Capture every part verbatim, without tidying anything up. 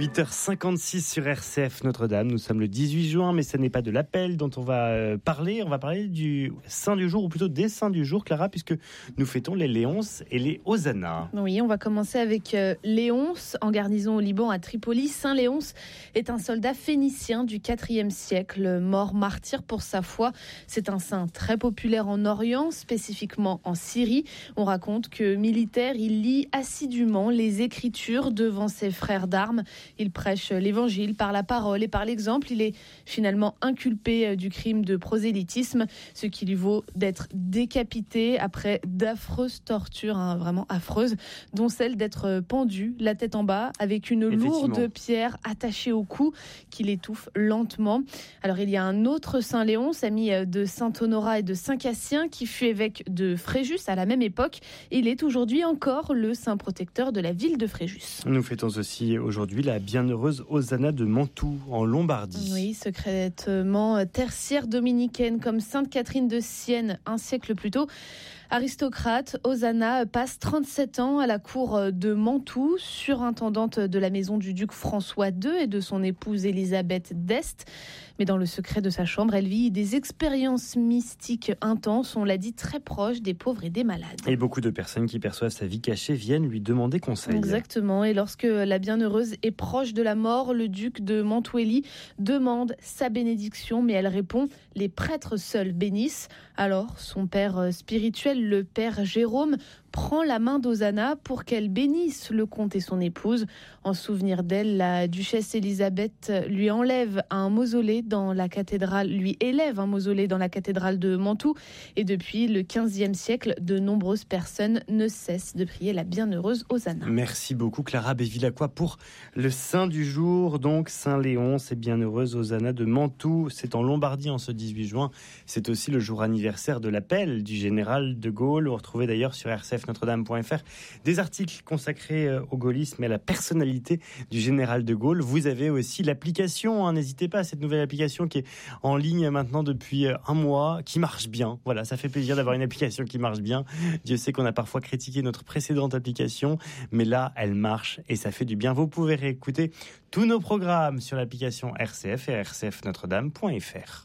huit heures cinquante-six sur R C F Notre-Dame. Nous sommes le dix-huit juin, mais ce n'est pas de l'appel dont on va parler. On va parler du saint du jour, ou plutôt des saints du jour, Clara, puisque nous fêtons les Léonce et les Hosanna. Oui, on va commencer avec euh, Léonce, en garnison au Liban à Tripoli. Saint Léonce est un soldat phénicien du quatrième siècle, mort martyr pour sa foi. C'est un saint très populaire en Orient, spécifiquement en Syrie. On raconte que militaire, il lit assidûment les Écritures devant ses frères d'armes. Il prêche l'évangile par la parole et par l'exemple. Il est finalement inculpé du crime de prosélytisme, ce qui lui vaut d'être décapité après d'affreuses tortures, hein, vraiment affreuses, dont celle d'être pendu, la tête en bas, avec une lourde pierre attachée au cou qui l'étouffe lentement. Alors il y a un autre Saint Léonce, ami de Saint Honorat et de Saint Cassien, qui fut évêque de Fréjus à la même époque. Il est aujourd'hui encore le saint protecteur de la ville de Fréjus. Nous fêtons aussi aujourd'hui la bienheureuse Hosanna de Mantoue, en Lombardie. Oui, secrètement tertiaire dominicaine, comme Sainte Catherine de Sienne un siècle plus tôt. Aristocrate, Hosanna passe trente-sept ans à la cour de Mantoue, surintendante de la maison du duc François deux et de son épouse Élisabeth d'Este. Mais dans le secret de sa chambre, elle vit des expériences mystiques intenses, on l'a dit, très proches des pauvres et des malades. Et beaucoup de personnes qui perçoivent sa vie cachée viennent lui demander conseil. Exactement, et lorsque la bienheureuse est proche de la mort, le duc de Mantuelli demande sa bénédiction, mais elle répond « Les prêtres seuls bénissent ». Alors, son père spirituel, le père Jérôme, prend la main d'Hosanna pour qu'elle bénisse le comte et son épouse. En souvenir d'elle, la duchesse Élisabeth lui enlève un mausolée dans la cathédrale, lui élève un mausolée dans la cathédrale de Mantoue. Et depuis le quinzième siècle, de nombreuses personnes ne cessent de prier la bienheureuse Hosanna. Merci beaucoup Clara Bévilacqua pour le saint du jour, donc Saint Léonce et bienheureuse Hosanna de Mantoue. C'est en Lombardie en ce dix-huit juin. C'est aussi le jour anniversaire de l'appel du général de Gaulle. Vous retrouvez d'ailleurs sur r c f notre dame point f r des articles consacrés au gaullisme et à la personnalité du général de Gaulle. Vous avez aussi l'application, hein, n'hésitez pas à cette nouvelle application qui est en ligne maintenant depuis un mois, qui marche bien. Voilà, ça fait plaisir d'avoir une application qui marche bien. Dieu sait qu'on a parfois critiqué notre précédente application, mais là, elle marche et ça fait du bien. Vous pouvez réécouter tous nos programmes sur l'application R C F et r c f notre dame point f r.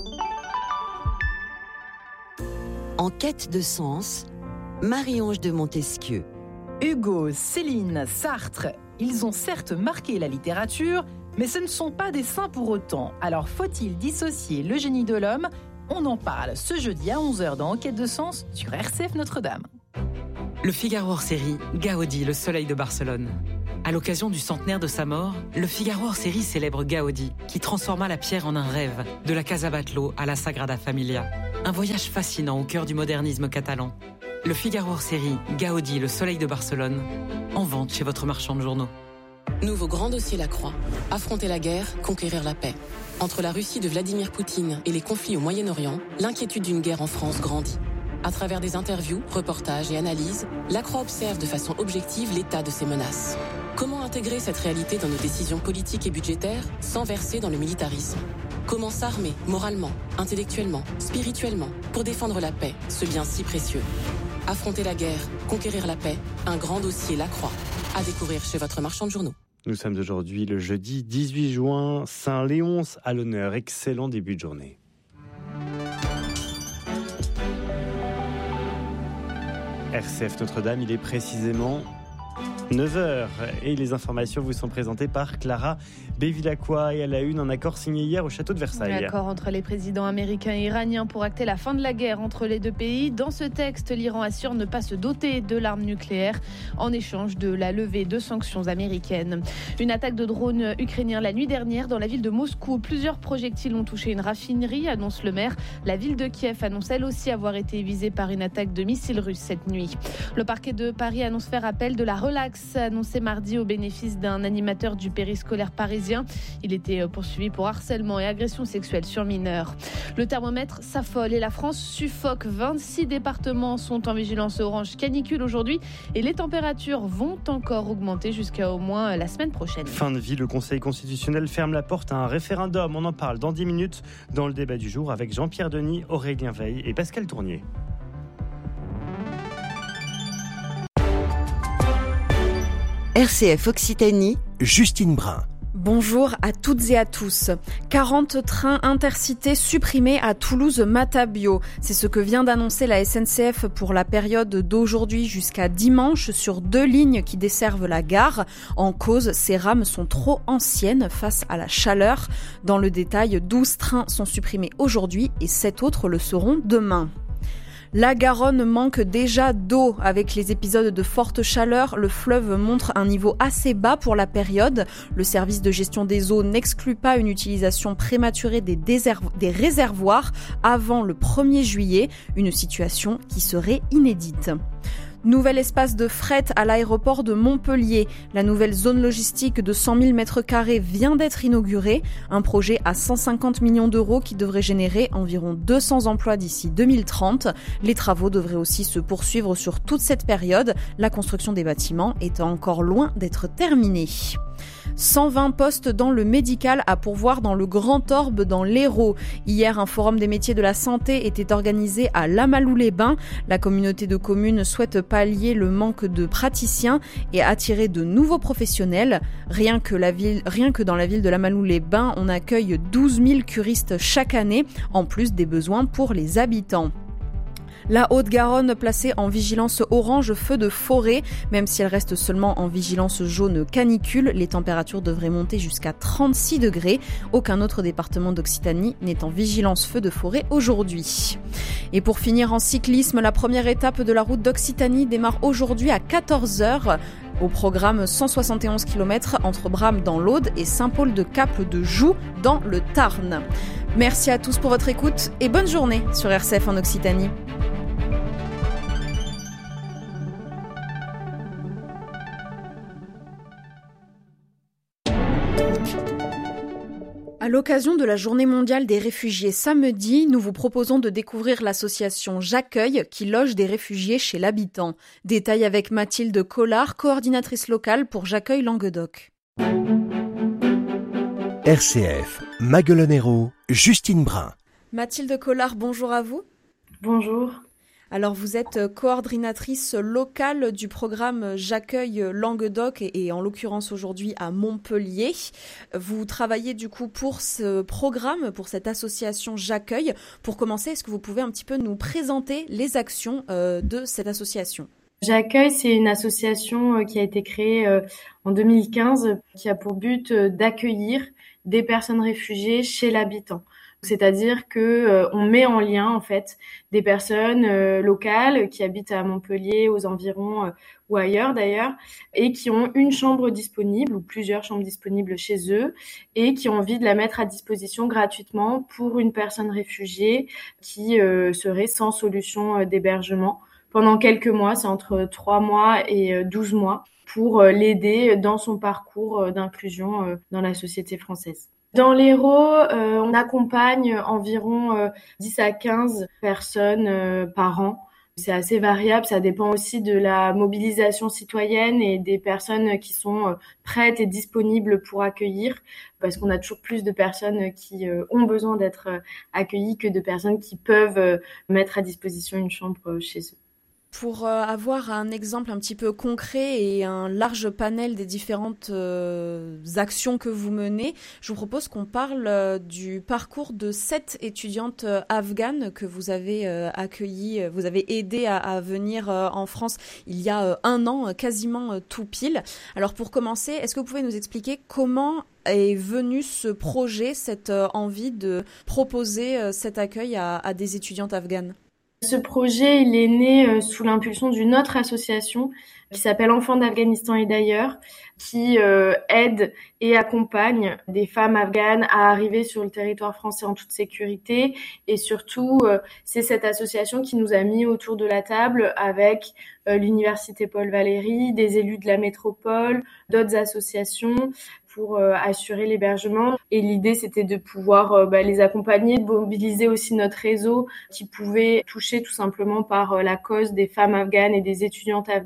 En quête de sens, Marie-Ange de Montesquieu. Hugo, Céline, Sartre, ils ont certes marqué la littérature, mais ce ne sont pas des saints pour autant. Alors faut-il dissocier le génie de l'homme ? On en parle ce jeudi à onze heures dans En quête de sens sur R C F Notre-Dame. Le Figaro hors série, Gaudi, le soleil de Barcelone. À l'occasion du centenaire de sa mort, le Figaro hors série célèbre Gaudi, qui transforma la pierre en un rêve, de la Casa Batlló à la Sagrada Familia. Un voyage fascinant au cœur du modernisme catalan. Le Figaro hors série, Gaudi, le soleil de Barcelone, en vente chez votre marchand de journaux. Nouveau grand dossier La Croix. Affronter la guerre, conquérir la paix. Entre la Russie de Vladimir Poutine et les conflits au Moyen-Orient, l'inquiétude d'une guerre en France grandit. À travers des interviews, reportages et analyses, La Croix observe de façon objective l'état de ces menaces. Comment intégrer cette réalité dans nos décisions politiques et budgétaires sans verser dans le militarisme ? Comment s'armer moralement, intellectuellement, spirituellement pour défendre la paix, ce bien si précieux ? Affronter la guerre, conquérir la paix, un grand dossier La Croix. À découvrir chez votre marchand de journaux. Nous sommes aujourd'hui le jeudi dix-huit juin, Saint Léonce à l'honneur. Excellent début de journée. R C F Notre-Dame, il est précisément neuf heures et les informations vous sont présentées par Clara Bévilacqua et à la une, un accord signé hier au château de Versailles. Un accord entre les présidents américains et iraniens pour acter la fin de la guerre entre les deux pays. Dans ce texte, l'Iran assure ne pas se doter de l'arme nucléaire en échange de la levée de sanctions américaines. Une attaque de drone ukrainien la nuit dernière dans la ville de Moscou. Plusieurs projectiles ont touché une raffinerie, annonce le maire. La ville de Kiev annonce elle aussi avoir été visée par une attaque de missiles russes cette nuit. Le parquet de Paris annonce faire appel de la relaxe annoncé mardi au bénéfice d'un animateur du périscolaire parisien. Il était poursuivi pour harcèlement et agression sexuelle sur mineurs. Le thermomètre s'affole et la France suffoque. vingt-six départements sont en vigilance orange canicule aujourd'hui et les températures vont encore augmenter jusqu'à au moins la semaine prochaine. Fin de vie, le Conseil constitutionnel ferme la porte à un référendum. On en parle dans dix minutes dans le débat du jour avec Jean-Pierre Denis, Aurélien Veil et Pascal Tournier. R C F Occitanie, Justine Brun. Bonjour à toutes et à tous. quarante trains intercités supprimés à Toulouse-Matabio. C'est ce que vient d'annoncer la S N C F pour la période d'aujourd'hui jusqu'à dimanche sur deux lignes qui desservent la gare. En cause, ces rames sont trop anciennes face à la chaleur. Dans le détail, douze trains sont supprimés aujourd'hui et sept autres le seront demain. La Garonne manque déjà d'eau. Avec les épisodes de forte chaleur, le fleuve montre un niveau assez bas pour la période. Le service de gestion des eaux n'exclut pas une utilisation prématurée des, déserv- des réservoirs avant le premier juillet, une situation qui serait inédite. Nouvel espace de fret à l'aéroport de Montpellier. La nouvelle zone logistique de cent mille mètres carrés vient d'être inaugurée. Un projet à cent cinquante millions d'euros qui devrait générer environ deux cents emplois d'ici deux mille trente. Les travaux devraient aussi se poursuivre sur toute cette période. La construction des bâtiments est encore loin d'être terminée. cent vingt postes dans le médical à pourvoir dans le Grand Orbe dans l'Hérault. Hier, un forum des métiers de la santé était organisé à Lamalou-les-Bains. La communauté de communes souhaite pallier le manque de praticiens et attirer de nouveaux professionnels. Rien que, la ville, rien que dans la ville de Lamalou-les-Bains, on accueille douze mille curistes chaque année, en plus des besoins pour les habitants. La Haute-Garonne placée en vigilance orange feu de forêt. Même si elle reste seulement en vigilance jaune canicule, les températures devraient monter jusqu'à trente-six degrés. Aucun autre département d'Occitanie n'est en vigilance feu de forêt aujourd'hui. Et pour finir en cyclisme, la première étape de la route d'Occitanie démarre aujourd'hui à quatorze heures. Au programme cent soixante et onze kilomètres entre Bram dans l'Aude et Saint-Paul-de-Cap de Joux dans le Tarn. Merci à tous pour votre écoute et bonne journée sur R C F en Occitanie. À l'occasion de la Journée mondiale des réfugiés samedi, nous vous proposons de découvrir l'association J'accueille qui loge des réfugiés chez l'habitant. Détail avec Mathilde Collard, coordinatrice locale pour J'accueille Languedoc. R C F, Maguelone-Hérault, Justine Brun. Mathilde Collard, bonjour à vous. Bonjour. Alors vous êtes coordinatrice locale du programme J'accueille Languedoc et, et en l'occurrence aujourd'hui à Montpellier. Vous travaillez du coup pour ce programme, pour cette association J'accueille. Pour commencer, est-ce que vous pouvez un petit peu nous présenter les actions euh, de cette association ? J'accueille, c'est une association qui a été créée en deux mille quinze qui a pour but d'accueillir des personnes réfugiées chez l'habitant. C'est-à-dire que euh, on met en lien en fait des personnes euh, locales qui habitent à Montpellier, aux environs euh, ou ailleurs d'ailleurs, et qui ont une chambre disponible ou plusieurs chambres disponibles chez eux et qui ont envie de la mettre à disposition gratuitement pour une personne réfugiée qui euh, serait sans solution euh, d'hébergement pendant quelques mois, c'est entre trois mois et euh, douze mois, pour euh, l'aider dans son parcours euh, d'inclusion euh, dans la société française. Dans l'Hérault, euh, on accompagne environ euh, dix à quinze personnes euh, par an. C'est assez variable, ça dépend aussi de la mobilisation citoyenne et des personnes qui sont euh, prêtes et disponibles pour accueillir, parce qu'on a toujours plus de personnes qui euh, ont besoin d'être euh, accueillies que de personnes qui peuvent euh, mettre à disposition une chambre euh, chez eux. Pour euh, avoir un exemple un petit peu concret et un large panel des différentes euh, actions que vous menez, je vous propose qu'on parle euh, du parcours de sept étudiantes euh, afghanes que vous avez euh, accueillies, vous avez aidé à, à venir euh, en France il y a euh, un an, euh, quasiment euh, tout pile. Alors pour commencer, est-ce que vous pouvez nous expliquer comment est venu ce projet, cette euh, envie de proposer euh, cet accueil à, à des étudiantes afghanes ? Ce projet, il est né sous l'impulsion d'une autre association qui s'appelle Enfants d'Afghanistan et d'ailleurs, qui euh, aide et accompagne des femmes afghanes à arriver sur le territoire français en toute sécurité. Et surtout, euh, c'est cette association qui nous a mis autour de la table avec euh, l'Université Paul Valéry, des élus de la métropole, d'autres associations, pour euh, assurer l'hébergement. Et l'idée, c'était de pouvoir euh, bah, les accompagner, de mobiliser aussi notre réseau qui pouvait toucher tout simplement par euh, la cause des femmes afghanes et des étudiantes afghanes pour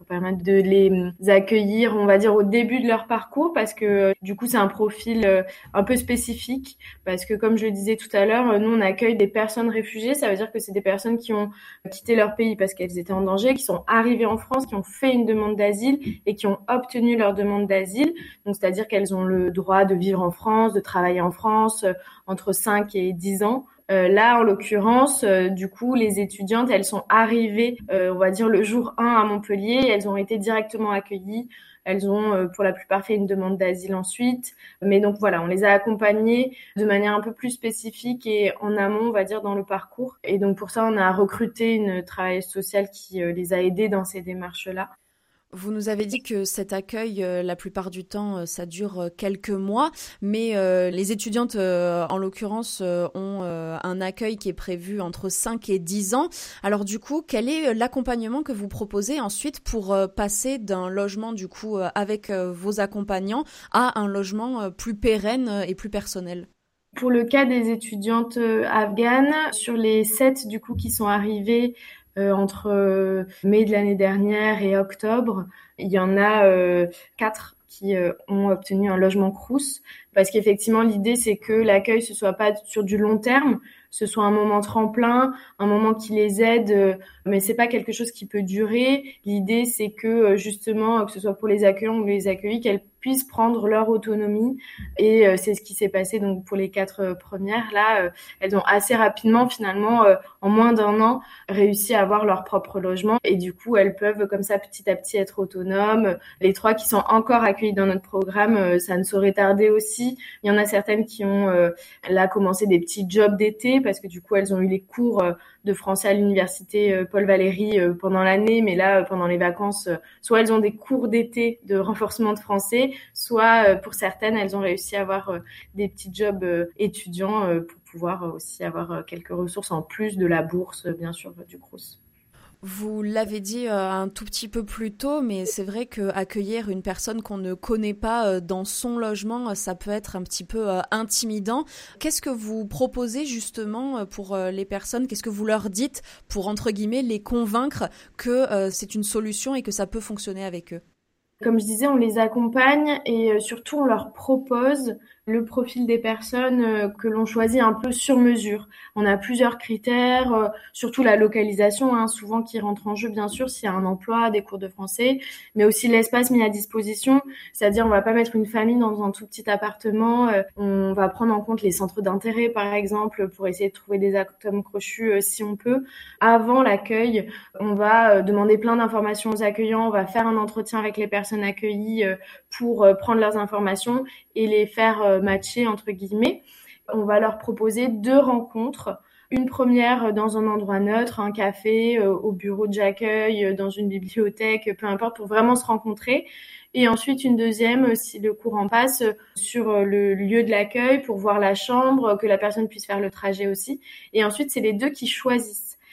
pour permettre de les accueillir, on va dire, au début de leur parcours, parce que du coup, c'est un profil un peu spécifique, parce que comme je le disais tout à l'heure, nous, on accueille des personnes réfugiées. Ça veut dire que c'est des personnes qui ont quitté leur pays parce qu'elles étaient en danger, qui sont arrivées en France, qui ont fait une demande d'asile et qui ont obtenu leur demande d'asile. Donc, c'est-à-dire qu'elles ont le droit de vivre en France, de travailler en France, euh, entre cinq et dix ans. Euh, là, en l'occurrence, euh, du coup, les étudiantes, elles sont arrivées, euh, on va dire, le jour un à Montpellier. Et elles ont été directement accueillies. Elles ont, euh, pour la plupart, fait une demande d'asile ensuite. Mais donc, voilà, on les a accompagnées de manière un peu plus spécifique et en amont, on va dire, dans le parcours. Et donc, pour ça, on a recruté une travailleuse sociale qui euh, les a aidées dans ces démarches-là. Vous nous avez dit que cet accueil, euh, la plupart du temps, euh, ça dure euh, quelques mois, mais euh, les étudiantes, euh, en l'occurrence, euh, ont euh, un accueil qui est prévu entre cinq et dix ans. Alors du coup, quel est l'accompagnement que vous proposez ensuite pour euh, passer d'un logement du coup euh, avec euh, vos accompagnants à un logement euh, plus pérenne et plus personnel ? Pour le cas des étudiantes euh, afghanes, sur les sept du coup qui sont arrivées Euh, entre euh, mai de l'année dernière et octobre, il y en a euh, quatre qui euh, ont obtenu un logement Crous, parce qu'effectivement l'idée c'est que l'accueil ce soit pas sur du long terme, ce soit un moment tremplin, un moment qui les aide, euh, mais c'est pas quelque chose qui peut durer. L'idée c'est que euh, justement que ce soit pour les accueillants ou les accueillis, qu'elles puissent prendre leur autonomie, et euh, c'est ce qui s'est passé donc pour les quatre euh, premières là. Euh, elles ont assez rapidement finalement euh, en moins d'un an réussi à avoir leur propre logement, et du coup elles peuvent comme ça petit à petit être autonomes. Les trois qui sont encore accueillies dans notre programme, euh, ça ne saurait tarder aussi. Il y en a certaines qui ont euh, là commencé des petits jobs d'été, parce que du coup elles ont eu les cours euh, de français à l'université euh, Paul Valéry euh, pendant l'année, mais là euh, pendant les vacances, euh, soit elles ont des cours d'été de renforcement de français, soit euh, pour certaines elles ont réussi à avoir euh, des petits jobs euh, étudiants euh, pour pouvoir euh, aussi avoir euh, quelques ressources en plus de la bourse, euh, bien sûr, euh, du Crous. Vous l'avez dit euh, un tout petit peu plus tôt, mais c'est vrai qu'accueillir une personne qu'on ne connaît pas euh, dans son logement, ça peut être un petit peu euh, intimidant. Qu'est-ce que vous proposez justement pour euh, les personnes ? Qu'est-ce que vous leur dites pour, entre guillemets, les convaincre que euh, c'est une solution et que ça peut fonctionner avec eux ? Comme je disais, on les accompagne et surtout on leur propose le profil des personnes que l'on choisit un peu sur mesure. On a plusieurs critères, surtout la localisation, hein, souvent qui rentre en jeu bien sûr s'il y a un emploi, des cours de français, mais aussi l'espace mis à disposition, c'est-à-dire on va pas mettre une famille dans un tout petit appartement, on va prendre en compte les centres d'intérêt par exemple pour essayer de trouver des atomes crochus si on peut. Avant l'accueil, on va demander plein d'informations aux accueillants, on va faire un entretien avec les personnes accueillies pour prendre leurs informations et les faire matcher entre guillemets. On va leur proposer deux rencontres. Une première dans un endroit neutre, un café, au bureau d'accueil, dans une bibliothèque, peu importe, pour vraiment se rencontrer. Et ensuite une deuxième, si le courant passe, sur le lieu de l'accueil pour voir la chambre, que la personne puisse faire le trajet aussi. Et ensuite, c'est les deux qui choisissent.